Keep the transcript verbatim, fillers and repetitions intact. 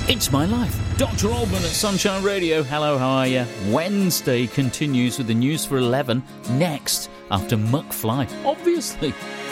It's my life. Doctor Oldman at Sunshine Radio. Hello, how are you? Wednesday continues with the news for eleven. Next, after McFly, obviously.